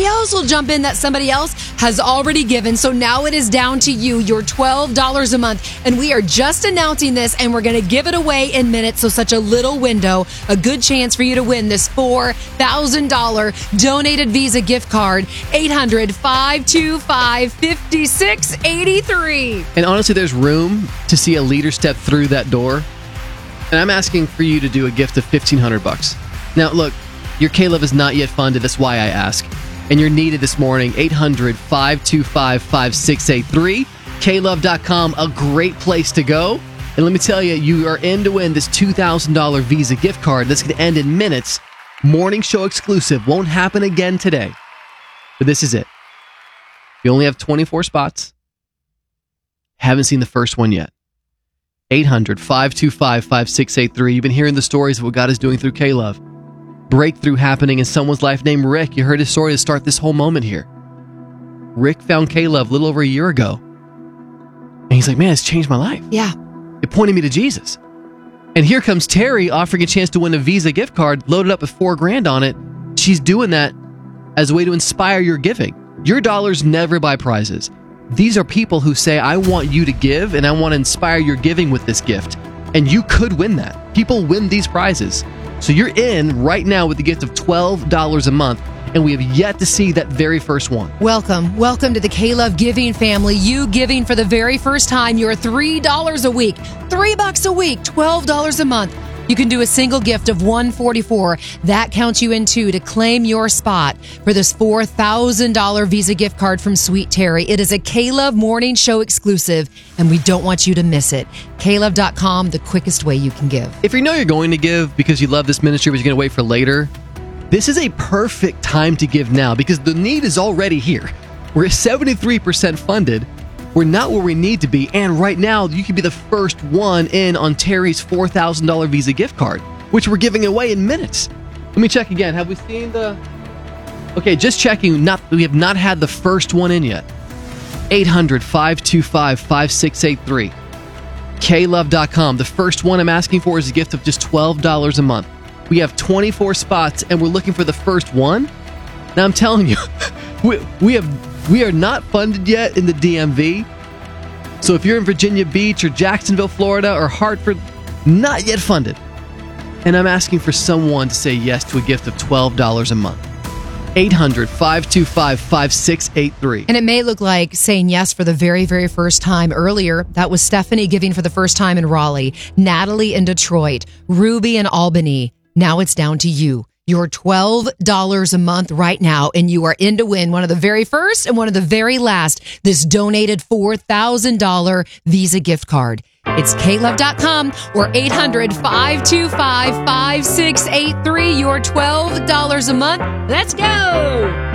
somebody else will jump in that somebody else has already given. So now it is down to you, your $12 a month. And we are just announcing this, and we're going to give it away in minutes. So such a little window, a good chance for you to win this $4,000 donated Visa gift card. 800-525-5683. And honestly, there's room to see a leader step through that door. And I'm asking for you to do a gift of $1,500. Now, look, your K-Love is not yet funded. That's why I ask. And you're needed this morning. 800-525-5683. KLove.com, a great place to go. And let me tell you, you are in to win this $2,000 Visa gift card. That's going to end in minutes. Morning show exclusive. Won't happen again today. But this is it. You only have 24 spots. Haven't seen the first one yet. 800-525-5683. You've been hearing the stories of what God is doing through K-Love. Breakthrough happening in someone's life named Rick. You heard his story to start this whole moment here. Rick found K-Love a little over a year ago. And he's like, man, it's changed my life. Yeah. It pointed me to Jesus. And here comes Terry offering a chance to win a Visa gift card loaded up with $4,000 on it. She's doing that as a way to inspire your giving. Your dollars never buy prizes. These are people who say, I want you to give and I want to inspire your giving with this gift. And you could win that. People win these prizes. So you're in right now with the gift of $12 a month. And we have yet to see that very first one. Welcome to the K-Love giving family. You giving for the very first time. You're $3 a week, $3 a week, $12 a month. You can do a single gift of $144. That counts you in to claim your spot for this $4,000 Visa gift card from Sweet Terry. It is a K-Love morning show exclusive, and we don't want you to miss it. KLove.com, the quickest way you can give. If you know you're going to give because you love this ministry, but you're going to wait for later, this is a perfect time to give now because the need is already here. We're 73% funded. We're not where we need to be, and right now, you could be the first one in on Terry's $4,000 Visa gift card, which we're giving away in minutes. Let me check again. Have we seen the... Okay, just checking. We have not had the first one in yet. 800-525-5683. KLove.com. The first one I'm asking for is a gift of just $12 a month. We have 24 spots, and we're looking for the first one. Now, I'm telling you, we are not funded yet in the DMV. So if you're in Virginia Beach or Jacksonville, Florida, or Hartford, not yet funded. And I'm asking for someone to say yes to a gift of $12 a month. 800-525-5683. And it may look like saying yes for the very, very first time. Earlier, that was Stephanie giving for the first time in Raleigh, Natalie in Detroit, Ruby in Albany. Now it's down to you. You're $12 a month right now, and you are in to win one of the very first and one of the very last, this donated $4,000 Visa gift card. It's KLove.com or 800-525-5683. You're $12 a month. Let's go.